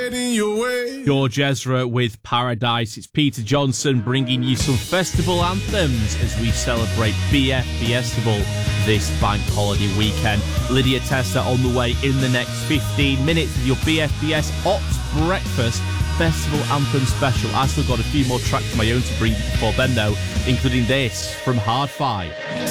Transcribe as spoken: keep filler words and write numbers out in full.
heading your way. George Ezra with Paradise. It's Peter Johnson bringing you some festival anthems as we celebrate B F Festival this bank holiday weekend. Lydia Testa on the way in the next fifteen minutes with your B F B S Ops Breakfast Festival Anthem Special. I've still got a few more tracks of my own to bring you before then, though, including this from Hard Five.